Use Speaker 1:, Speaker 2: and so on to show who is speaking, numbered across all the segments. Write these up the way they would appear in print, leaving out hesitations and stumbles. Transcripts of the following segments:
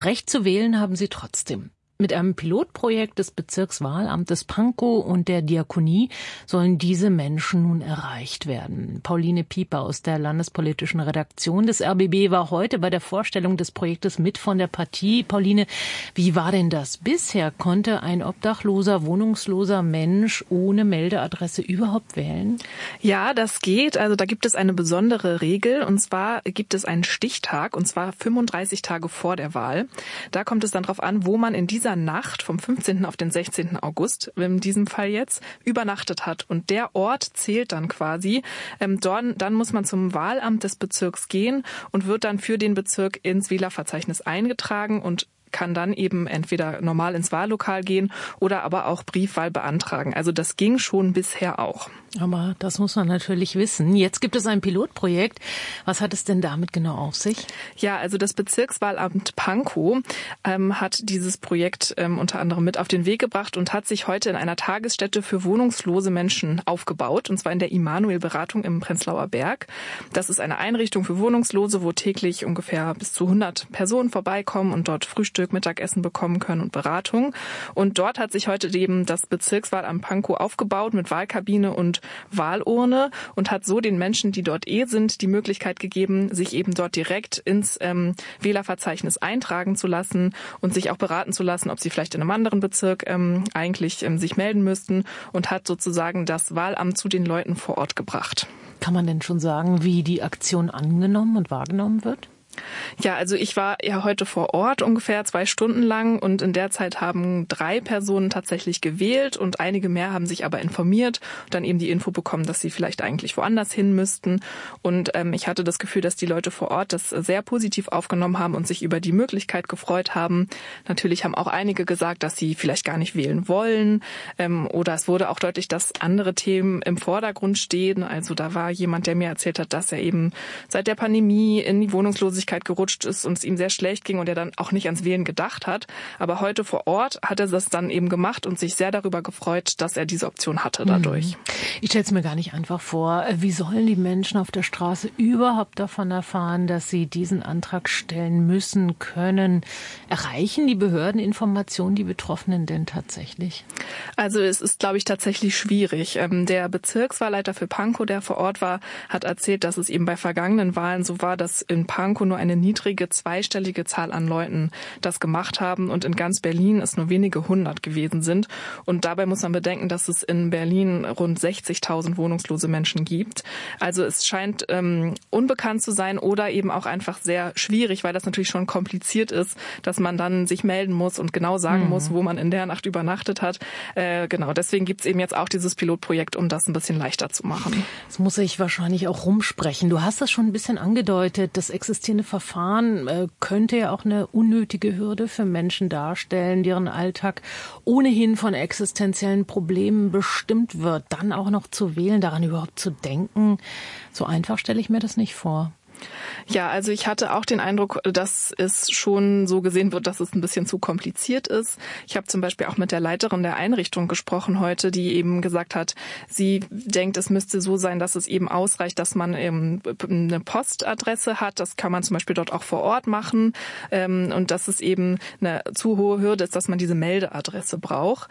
Speaker 1: Recht zu wählen haben sie trotzdem. Mit einem Pilotprojekt des Bezirkswahlamtes Pankow und der Diakonie sollen diese Menschen nun erreicht werden. Pauline Pieper aus der landespolitischen Redaktion des RBB war heute bei der Vorstellung des Projektes mit von der Partie. Pauline, wie war denn das bisher? Konnte ein obdachloser, wohnungsloser Mensch ohne Meldeadresse überhaupt wählen?
Speaker 2: Ja, das geht. Also da gibt es eine besondere Regel, und zwar gibt es einen Stichtag, und zwar 35 Tage vor der Wahl. Da kommt es dann drauf an, wo man in dieser Nacht vom 15. auf den 16. August, in diesem Fall jetzt, übernachtet hat. Und der Ort zählt dann quasi. Dann muss man zum Wahlamt des Bezirks gehen und wird dann für den Bezirk ins Wählerverzeichnis eingetragen und kann dann eben entweder normal ins Wahllokal gehen oder aber auch Briefwahl beantragen. Also das ging schon bisher auch.
Speaker 1: Aber das muss man natürlich wissen. Jetzt gibt es ein Pilotprojekt. Was hat es denn damit genau auf sich?
Speaker 2: Ja, also das Bezirkswahlamt Pankow hat dieses Projekt unter anderem mit auf den Weg gebracht und hat sich heute in einer Tagesstätte für wohnungslose Menschen aufgebaut, und zwar in der Immanuel-Beratung im Prenzlauer Berg. Das ist eine Einrichtung für Wohnungslose, wo täglich ungefähr bis zu 100 Personen vorbeikommen und dort Frühstück, Mittagessen bekommen können und Beratung. Und dort hat sich heute eben das Bezirkswahlamt Pankow aufgebaut mit Wahlkabine und Wahlurne und hat so den Menschen, die dort sind, die Möglichkeit gegeben, sich eben dort direkt ins Wählerverzeichnis eintragen zu lassen und sich auch beraten zu lassen, ob sie vielleicht in einem anderen Bezirk eigentlich sich melden müssten, und hat sozusagen das Wahlamt zu den Leuten vor Ort gebracht.
Speaker 1: Kann man denn schon sagen, wie die Aktion angenommen und wahrgenommen wird?
Speaker 2: Ja, also ich war ja heute vor Ort ungefähr 2 Stunden lang, und in der Zeit haben 3 Personen tatsächlich gewählt und einige mehr haben sich aber informiert und dann eben die Info bekommen, dass sie vielleicht eigentlich woanders hin müssten. Und ich hatte das Gefühl, dass die Leute vor Ort das sehr positiv aufgenommen haben und sich über die Möglichkeit gefreut haben. Natürlich haben auch einige gesagt, dass sie vielleicht gar nicht wählen wollen, oder es wurde auch deutlich, dass andere Themen im Vordergrund stehen. Also da war jemand, der mir erzählt hat, dass er eben seit der Pandemie in die Wohnungslosigkeit gerutscht ist und es ihm sehr schlecht ging und er dann auch nicht ans Wählen gedacht hat. Aber heute vor Ort hat er das dann eben gemacht und sich sehr darüber gefreut, dass er diese Option hatte dadurch.
Speaker 1: Ich stelle es mir gar nicht einfach vor. Wie sollen die Menschen auf der Straße überhaupt davon erfahren, dass sie diesen Antrag stellen müssen, können? Erreichen die Behörden Informationen die Betroffenen denn tatsächlich?
Speaker 2: Also es ist, glaube ich, tatsächlich schwierig. Der Bezirkswahlleiter für Pankow, der vor Ort war, hat erzählt, dass es eben bei vergangenen Wahlen so war, dass in Pankow nur eine niedrige zweistellige Zahl an Leuten das gemacht haben und in ganz Berlin es nur wenige 100 gewesen sind. Und dabei muss man bedenken, dass es in Berlin rund 60.000 wohnungslose Menschen gibt. Also es scheint unbekannt zu sein oder eben auch einfach sehr schwierig, weil das natürlich schon kompliziert ist, dass man dann sich melden muss und genau sagen muss, wo man in der Nacht übernachtet hat. Genau, deswegen gibt es eben jetzt auch dieses Pilotprojekt, um das ein bisschen leichter zu machen.
Speaker 1: Das muss ich wahrscheinlich auch rumsprechen. Du hast das schon ein bisschen angedeutet. Das existierende Verfahren könnte ja auch eine unnötige Hürde für Menschen darstellen, deren Alltag ohnehin von existenziellen Problemen bestimmt wird. Dann auch noch zu wählen, daran überhaupt zu denken. So einfach stelle ich mir das nicht vor.
Speaker 2: Ja, also ich hatte auch den Eindruck, dass es schon so gesehen wird, dass es ein bisschen zu kompliziert ist. Ich habe zum Beispiel auch mit der Leiterin der Einrichtung gesprochen heute, die eben gesagt hat, sie denkt, es müsste so sein, dass es eben ausreicht, dass man eben eine Postadresse hat. Das kann man zum Beispiel dort auch vor Ort machen. Und dass es eben eine zu hohe Hürde ist, dass man diese Meldeadresse braucht.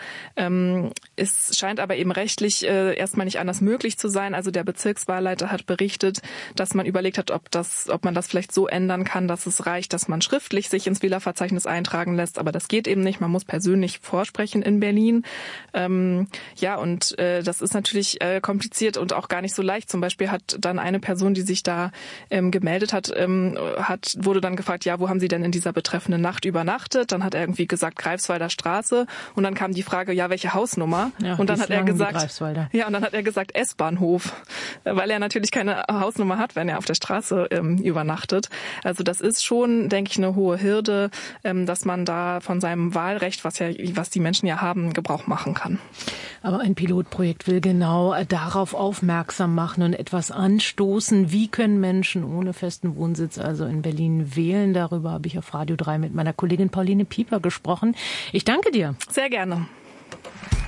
Speaker 2: Es scheint aber eben rechtlich erstmal nicht anders möglich zu sein. Also der Bezirkswahlleiter hat berichtet, dass man überlegt hat, ob man das vielleicht so ändern kann, dass es reicht, dass man schriftlich sich ins Wählerverzeichnis eintragen lässt. Aber das geht eben nicht. Man muss persönlich vorsprechen in Berlin. Das ist natürlich kompliziert und auch gar nicht so leicht. Zum Beispiel hat dann eine Person, die sich da gemeldet hat, wurde dann gefragt, ja, wo haben Sie denn in dieser betreffenden Nacht übernachtet? Dann hat er irgendwie gesagt, Greifswalder Straße. Und dann kam die Frage, ja, welche Hausnummer?
Speaker 1: Ja,
Speaker 2: und dann hat er gesagt, S-Bahnhof, weil er natürlich keine Hausnummer hat, wenn er auf der Straße übernachtet. Also das ist schon, denke ich, eine hohe Hürde, dass man da von seinem Wahlrecht, was die Menschen ja haben, Gebrauch machen kann.
Speaker 1: Aber ein Pilotprojekt will genau darauf aufmerksam machen und etwas anstoßen. Wie können Menschen ohne festen Wohnsitz also in Berlin wählen? Darüber habe ich auf Radio 3 mit meiner Kollegin Pauline Pieper gesprochen. Ich danke dir.
Speaker 2: Sehr gerne.